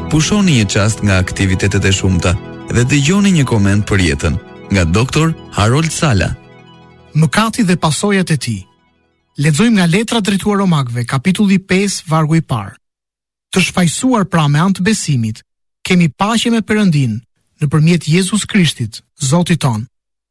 pushoni një çast nga aktivitetet e shumta dhe dëgjoni një koment për jetën nga Dr. Harold Sala. Mëkati dhe pasojat e tij. Lexojmë nga Letra drejtuar Romakëve, kapitulli 5, vargu i parë. Të shfaqsuar pra me anë të besimit, kemi paqe me Perëndin nëpërmjet Jezus Krishtit, Zoti ton.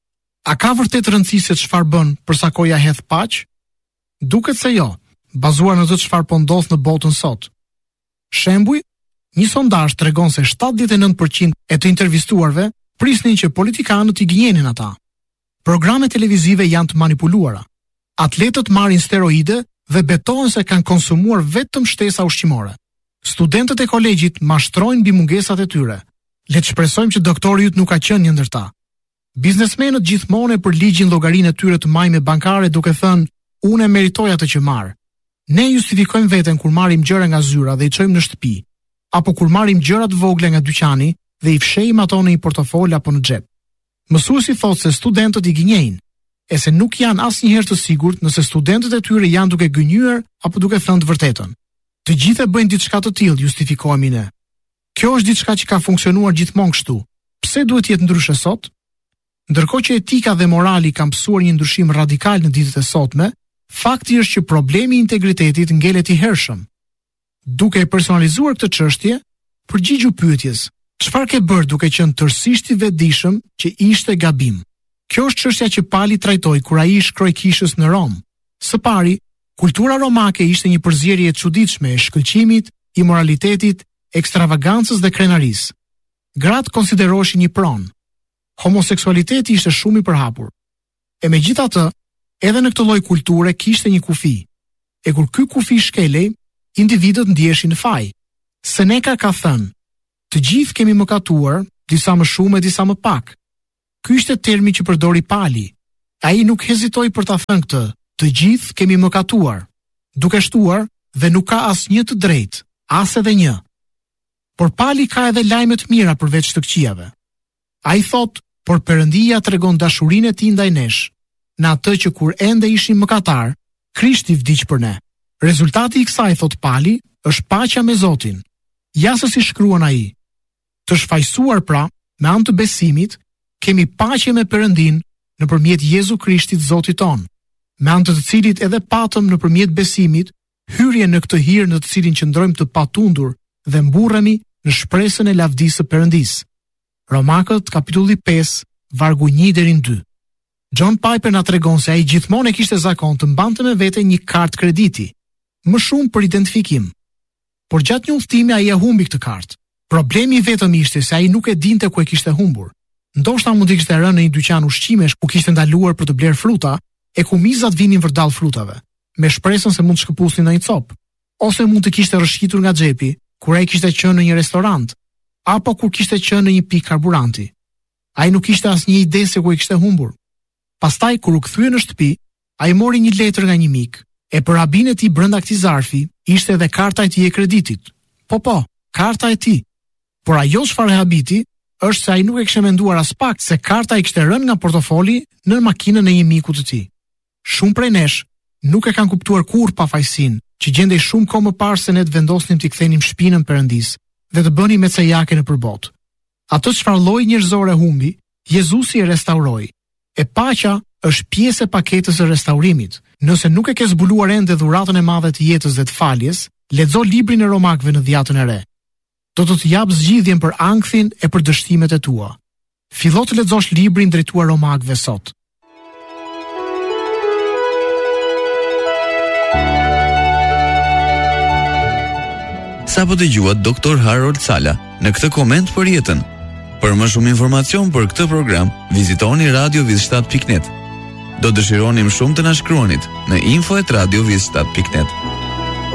A ka vërtet rëndësi se çfarë bën përsa koja hedh paq? Duket se jo, bazuar në të çfarë po ndodh në botën sot. Shembuj, një sondazh tregon se 79% e të intervistuarve prisnin që politikanët i gënjenin ata. Programet televizive janë të manipuluara. Atletët marrin steroide dhe betohen se kanë konsumuar vetëm shtesa ushqimore. Studentët e kolegjit mashtrojnë mbi mungesat e tyre. Le të shpresojmë që doktori yt nuk ka qenë një ndër ta. Biznesmenët gjithmonë e përligjin llogarinë e tyre të majme bankare duke thënë, unë e meritoj atë që marr. Ne justifikojmë veten kur marrim gjëra nga zyra dhe i çojmë në shtëpi, apo kur marrim gjëra të vogla nga dyqani dhe i fshejmë ato në një portofol apo në xhep. Mësuesi thotë se studentët i gënjejnë, e se nuk janë asnjëherë të sigurt nëse studentët e tyre janë duke gënjur apo duke thënë të vërtetën. Të gjithë bëjnë diçka të tillë, justifikohemi ne. Kjo është diçka që ka funksionuar gjithmonë kështu. Pse duhet të jetë ndryshe sot? Ndërkohë që etika dhe morali kanë mësuar një ndryshim radikal në ditët e sotme, fakti është që problemi i integritetit ngelet i hershëm. Duke e personalizuar këtë çështje, përgjigju pyetjes: çfarë ke bërë duke qenë tërësisht i vetëdijshëm që ishte gabim? Kjo është çështja që Pali trajtoi kur ai ish kryeqishës në Rom. Së pari, kultura romake ishte një përzierje e çuditshme e shkëlqimit, imoralitetit, ekstravagancës dhe krenarisë. Gratë konsideroheshin një pronë. Homoseksualiteti ishte shumë i përhapur. E megjithatë, edhe në këtë lloj kulture kishte një kufi. E kur ky kufi shkelej, individët ndiheshin në faj. Seneca ka thënë: të gjithë kemi mëkatuar, disa më shumë e disa më pak. Ky ishte termi që përdori Pali. Ai nuk hezitoi për ta thënë këtë: të gjithë kemi mëkatuar, duke shtuar dhe nuk ka asnjë të drejtë, as edhe një. Por Pali ka edhe lajme të mira përveç të këqijave. Ai thotë: por Perëndia tregon dashurinë e tij ndaj nesh, në atë që kur ende ishim mëkatar, Krishti vdiq për ne. Rezultati i kësaj, thot Pali, është paqja me Zotin. Ja se si shkruan ai: të shfaqsuar pra, me anë të besimit, kemi paqe me Perëndin nëpërmjet Jezu Krishtit Zotit ton, me anë të cilit edhe patëm nëpërmjet besimit hyrje në këtë hir në të cilin qëndrojmë të patundur dhe mburremi në shpresën e lavdisë së Perëndisë. Romakët, kapitulli 5, vargu 1 deri në 2. John Piper na tregon se ai gjithmonë e kishte zakon të mbante me vete një kartë krediti, më shumë për identifikim. Por gjatë një udhtimi ai e humbi këtë kartë. Problemi vetëm ishte se ai nuk e dinte ku e kishte humbur. Ndoshta mund të kishte rënë në një dyqan ushqimesh ku kishte ndaluar për të bler fruta, e ku mizat vinin vërdall frutave, me shpresën se mund të shkëpusnin në një copë, ose mund të kishte rrëshqitur nga xhepi kur ai kishte qenë në një restorant, apo kur kishte qenë në një pikë karburanti. Ai nuk kishte asnjë ide se ku e kishte humbur. Pastaj kur u kthye në shtëpi, ai mori një letër nga një mik, e për rabin e tij brenda këtij zarfi ishte edhe karta e tij e kreditit. Po, karta e tij. Por ajo çfarë e habiti është se ai nuk e kishte menduar as pak se karta i kishte rënë nga portofoli në makinën e një miku të tij. Shumë prej nesh nuk e kanë kuptuar kurrë pafajësinë që gjendej shumë kohë më parë se ne të vendosnim t'i kthenim shpinën Perëndis dhe të bënim me cejake në përbot. Ato çfarë lloj njerëzore humbi, Jezusi e restauroi. E paqja është pjesë e paketës së restaurimit. Nëse nuk e ke zbuluar ende dhuratën e madhe të jetës dhe të faljes, lexo librin e Romakëve në dhjetën e re. Do të të jap zgjidhjen për ankthin e për dështimet e tua. Fillo të lexosh librin drejtuar Romakëve sot. Sa po dëgjuat Dr. Harold Sala në këtë koment për jetën. Për më shumë informacion për këtë program, vizitoni radioviz7.net. Do dëshironim shumë të na shkruanit në info@radioviz7.net.